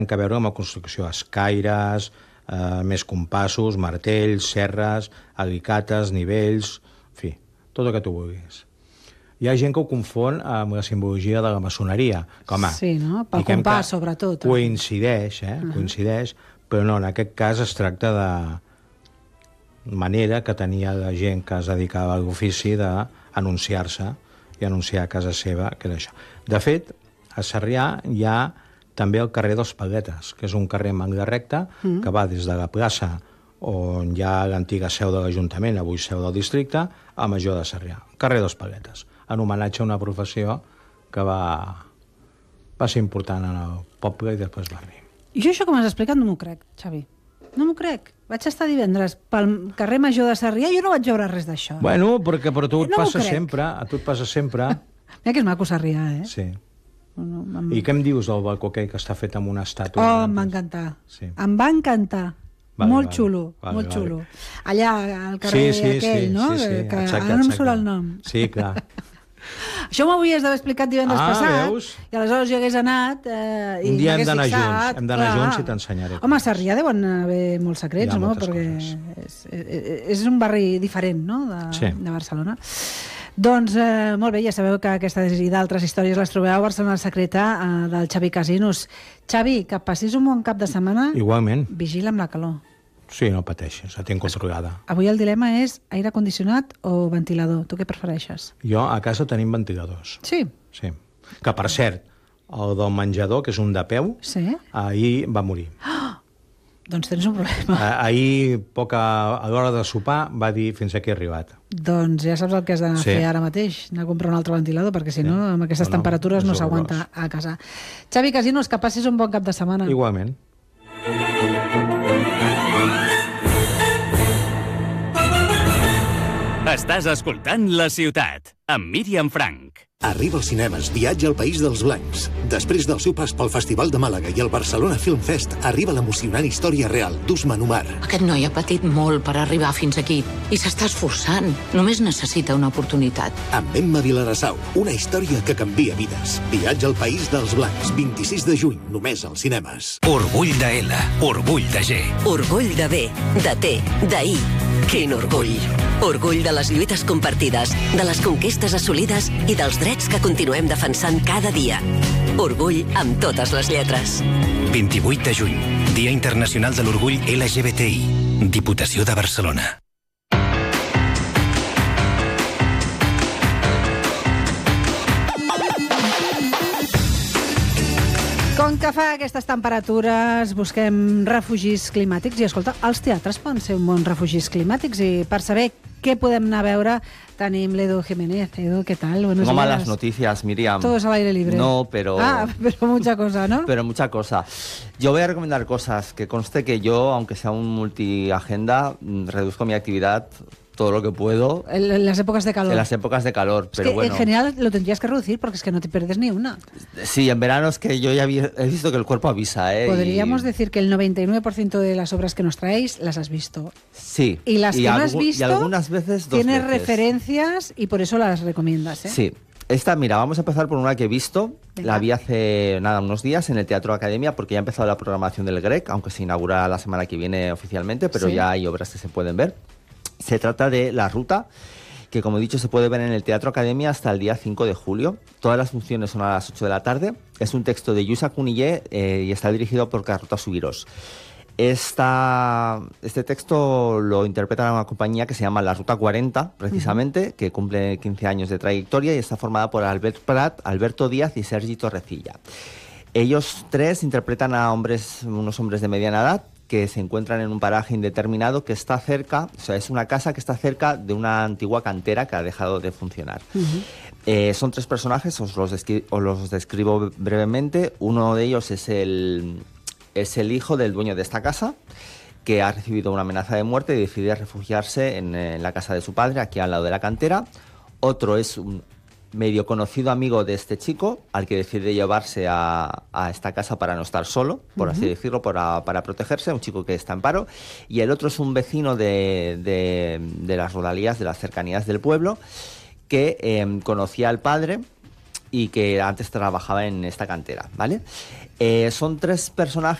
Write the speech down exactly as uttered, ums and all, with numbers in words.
que veure amb la construcció, escaires, eh, més compassos, martells, serres, alicates, nivells, en fi, tot el que tu vulguis. Hi ha gent que ho confon amb la simbologia de la maçoneria, que, home, sí, no? Pel compàs, sobretot. Coincideix, eh? Uh-huh. Coincideix, però no, en aquest cas es tracta de manera que tenia la gent que es dedicava a l'ofici d'anunciar-se i anunciar a casa seva, que era això. De fet, a Sarrià hi ha també el carrer dels Paletes, que és un carrer amb angle recte mm. que va des de la plaça on hi ha l'antiga seu de l'Ajuntament, avui seu del districte, a Major de Sarrià, carrer dels Paletes, en homenatge a una professió que va, va ser important en el poble i després barri. I jo això que m'has explicat no m'ho crec, Xavi. No m'ho crec. Vaig estar divendres pel carrer Major de Sarrià i jo no vaig veure res d'això. Bueno, perquè per tu et no passa sempre, a tu et passa sempre. Mira que és maco Sarrià, eh? Sí. No, no, amb... I què em dius del balcó aquell que està fet amb una estàtua? Oh, em va encantar. Sí. Em va encantar. Vale, molt vale, xulo, vale, molt vale. xulo. Allà, al carrer sí, sí, aquell, sí, no? Sí, sí, que exacte, ara no em exacte. surt el nom. Sí, clar. Això m'ho havies d'haver explicat divendres ah, passat. Veus? I aleshores jo hagués anat eh, i un dia hem d'anar fixat, junts, hem d'anar clar. junts i t'ensenyaré. Home, a Sarrià deuen haver molts secrets, no? Perquè és, és un barri diferent, no? De, sí. de Barcelona. Doncs, eh, molt bé, ja sabeu que aquestes i d'altres històries les trobeu a Barcelona Secreta eh, del Xavi Casinos. Xavi, que passis un bon cap de setmana. Igualment. Vigila amb la calor. Sí, no pateixis, la tinc controlada. Avui el dilema és aire condicionat o ventilador. Tu què prefereixes? Jo a casa tenim ventiladors. Sí? Sí. Que, per cert, el del menjador, que és un de peu, sí? ahir va morir. Oh! Doncs tens un problema. Ahir, poca, a l'hora de sopar, va dir fins aquí he arribat. Doncs ja saps el que has de sí. fer ara mateix, anar a comprar un altre ventilador, perquè si sí. no, amb aquestes no, temperatures no, no s'aguanta a casa. Xavi Casinos, que passis un bon cap de setmana. Igualment. Estàs escoltant La Ciutat, amb Míriam Frank. Arriba als cinemes Viatge al País dels Blancs. Després del seu pas pel Festival de Màlaga i el Barcelona Film Fest, arriba l'emocionant història real d'Usman Umar. Aquest noi ha patit molt per arribar fins aquí i s'està esforçant. Només necessita una oportunitat. Amb Emma Vilarassau, una història que canvia vides. Viatge al País dels Blancs, vint-i-sis de juny, només als cinemes. Orgull de L, orgull de G. Orgull de B, de T, d'I. Quin orgull! Orgull de les lluites compartides, de les conquestes assolides i dels drets que continuem defensant cada dia. Orgull amb totes les lletres. vint-i-vuit de juny, Dia Internacional de l'Orgull L G B T I. Diputació de Barcelona. Com que fa aquestes temperatures, busquem refugis climàtics i, escolta, els teatres poden ser un bon refugis climàtics i per saber què podem anar a veure tenim l'Edu Jiménez. Edu, ¿qué tal? Buenos Tengo días. malas noticias, Miriam. Todo es al aire libre. No, pero... Ah, pero mucha cosa, ¿no? Pero mucha cosa. Yo voy a recomendar cosas. Que conste que yo, aunque sea un multiagenda, reduzco mi actividad todo lo que puedo. En, en las épocas de calor. En las épocas de calor, es pero que bueno. En general lo tendrías que reducir porque es que no te pierdes ni una. Sí, en verano es que yo ya vi, he visto que el cuerpo avisa, ¿eh? Podríamos y... decir que el noventa y nueve por ciento de las obras que nos traéis las has visto. Sí. Y las y que algu- no has visto, y algunas veces dos tienes veces. referencias y por eso las recomiendas, ¿eh? Sí. Esta, mira, vamos a empezar por una que he visto. Venga. La vi hace, nada, unos días en el Teatro Academia, porque ya ha empezado la programación del Grec, aunque se inaugura la semana que viene oficialmente, pero Sí. ya hay obras que se pueden ver. Se trata de La Ruta, que como he dicho se puede ver en el Teatro Academia hasta el día cinco de julio. Todas las funciones son a las ocho de la tarde. Es un texto de Lluís Cunillé eh, y está dirigido por Carlota Subirós. Esta, este texto lo interpreta una compañía que se llama La Ruta cuarenta, precisamente, uh-huh. que cumple quince años de trayectoria y está formada por Albert Prat, Alberto Díaz y Sergi Torrecilla. Ellos tres interpretan a hombres, unos hombres de mediana edad, que se encuentran en un paraje indeterminado que está cerca, o sea, es una casa que está cerca de una antigua cantera que ha dejado de funcionar. Uh-huh. Eh, son tres personajes, os los, descri- os los describo brevemente. Uno de ellos es el, es el hijo del dueño de esta casa, que ha recibido una amenaza de muerte y decide refugiarse en, en la casa de su padre, aquí al lado de la cantera. Otro es un medio conocido amigo de este chico, al que decide llevarse a, a esta casa para no estar solo, por uh-huh. así decirlo, para, para protegerse, un chico que está en paro. Y el otro es un vecino de, de, de las rodalías, de las cercanías del pueblo, que eh, conocía al padre y que antes trabajaba en esta cantera, ¿vale? Eh, son tres personajes